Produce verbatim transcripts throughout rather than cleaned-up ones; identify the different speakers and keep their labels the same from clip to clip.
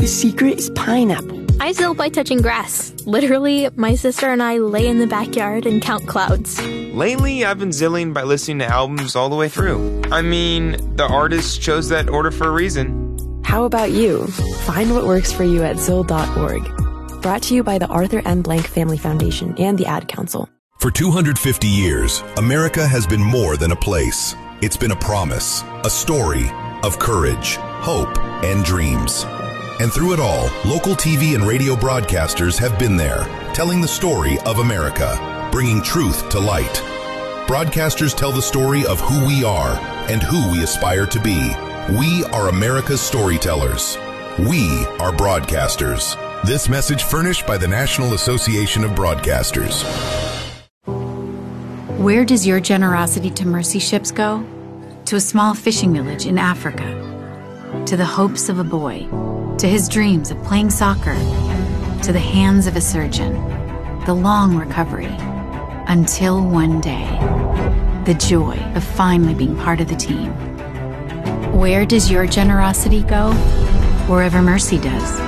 Speaker 1: secret is pineapple.
Speaker 2: I zill by touching grass. Literally, my sister and I lay in the backyard and count clouds.
Speaker 3: Lately, I've been zilling by listening to albums all the way through. I mean, the artist chose that order for a reason.
Speaker 1: How about you? Find what works for you at zill dot org. Brought to you by the Arthur M. Blank Family Foundation and the Ad Council.
Speaker 4: For two hundred fifty years, America has been more than a place. It's been a promise, a story of courage, hope, and dreams. And through it all, local T V and radio broadcasters have been there, telling the story of America, bringing truth to light. Broadcasters tell the story of who we are and who we aspire to be. We are America's storytellers. We are broadcasters. This message furnished by the National Association of Broadcasters.
Speaker 5: Where does your generosity to mercy ships go? To a small fishing village in Africa. To the hopes of a boy. To his dreams of playing soccer. To the hands of a surgeon. The long recovery. Until one day. The joy of finally being part of the team. Where does your generosity go? Wherever mercy does.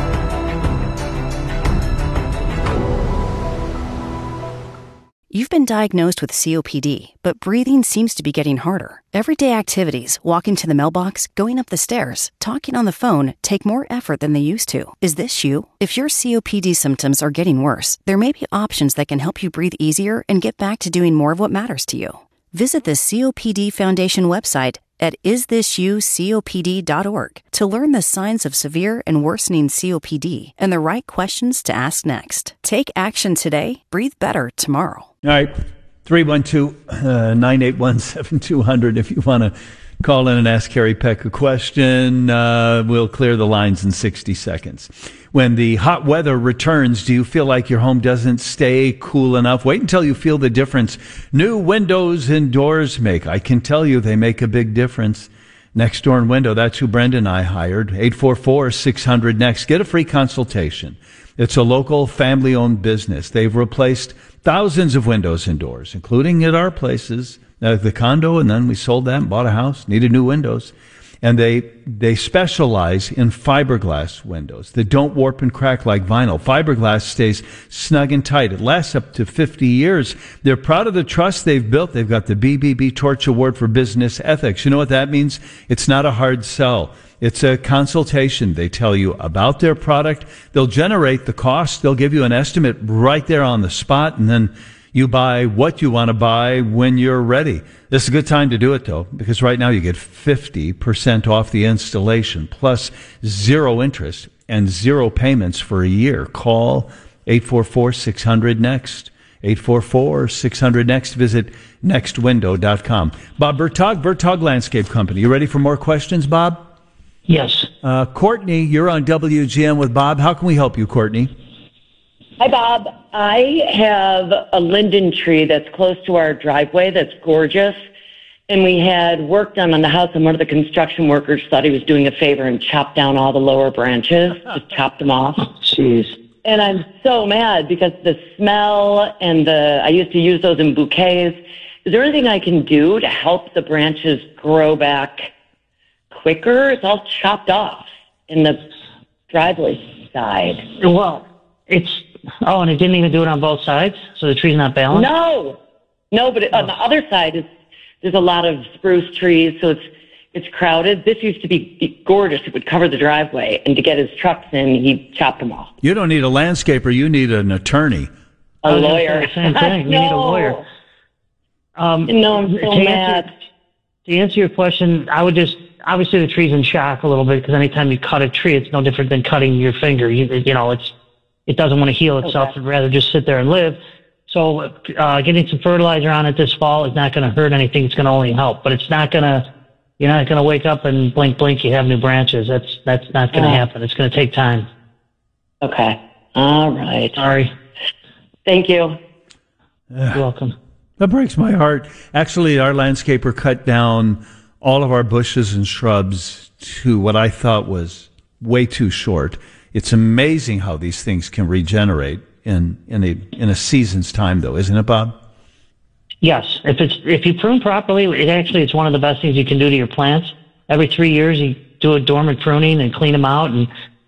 Speaker 6: You've been diagnosed with C O P D, but breathing seems to be getting harder. Everyday activities, walking to the mailbox, going up the stairs, talking on the phone, take more effort than they used to. Is this you? If your C O P D symptoms are getting worse, there may be options that can help you breathe easier and get back to doing more of what matters to you. Visit the C O P D Foundation website at is this you copd dot org to learn the signs of severe and worsening C O P D and the right questions to ask next. Take action today. Breathe better tomorrow.
Speaker 7: All right, three one two, nine eight one, seven two zero zero if you want to call in and ask Carrie Peck a question. Uh, we'll clear the lines in sixty seconds. When the hot weather returns, do you feel like your home doesn't stay cool enough? Wait until you feel the difference new windows and doors make. I can tell you they make a big difference. Next Door and Window, that's who Brenda and I hired. eight four four, six hundred, next. Get a free consultation. It's a local family-owned business. They've replaced thousands of windows and doors, including at our places, uh, the condo, and then we sold that and bought a house, needed new windows. And they they specialize in fiberglass windows that don't warp and crack like vinyl. Fiberglass stays snug and tight. It lasts up to fifty years. They're proud of the trust they've built. They've got the B B B Torch Award for Business Ethics. You know what that means? It's not a hard sell. It's a consultation. They tell you about their product. They'll generate the cost. They'll give you an estimate right there on the spot, and then you buy what you want to buy when you're ready. This is a good time to do it, though, because right now you get fifty percent off the installation, plus zero interest and zero payments for a year. Call eight four four, six hundred, next. eight four four, six hundred, next. Visit next window dot com. Bob Bertog, Bertog Landscape Company. You ready for more questions, Bob?
Speaker 8: Yes.
Speaker 7: Uh, Courtney, you're on W G N with Bob. How can we help you, Courtney?
Speaker 9: Hi, Bob. I have a linden tree that's close to our driveway that's gorgeous, and we had work done on the house, and one of the construction workers thought he was doing a favor and chopped down all the lower branches, just chopped them off.
Speaker 8: Jeez.
Speaker 9: And I'm so mad because the smell and the, I used to use those in bouquets. Is there anything I can do to help the branches grow back quicker? It's all chopped off in the driveway side.
Speaker 8: Well, it's, oh, and it didn't even do it on both sides? So the tree's not balanced?
Speaker 9: No. No, but it, on the other side, is there's a lot of spruce trees, so it's it's crowded. This used to be, be gorgeous. It would cover the driveway, and to get his trucks in, he chopped them off.
Speaker 7: You don't need a landscaper. You need an attorney.
Speaker 9: A lawyer.
Speaker 8: Same thing. You need a lawyer. Um,
Speaker 9: no, I'm so
Speaker 8: to
Speaker 9: mad.
Speaker 8: Answer, to answer your question, I would just, obviously the tree's in shock a little bit, because anytime you cut a tree, it's no different than cutting your finger. You, you know, it's it doesn't want to heal itself. Okay. It'd rather just sit there and live. So uh, getting some fertilizer on it this fall is not going to hurt anything. It's going to only help. But it's not going to, you're not going to wake up and blink, blink, you have new branches. That's that's not going to uh, happen. It's going to take time.
Speaker 9: Okay. All right.
Speaker 8: Sorry.
Speaker 9: Thank you.
Speaker 8: You're welcome.
Speaker 7: That breaks my heart. Actually, our landscaper cut down all of our bushes and shrubs to what I thought was way too short. It's amazing how these things can regenerate in in a in a season's time, though, isn't it, Bob?
Speaker 8: Yes. If it's if you prune properly, it actually it's one of the best things you can do to your plants. Every three years, you do a dormant pruning and clean them out, and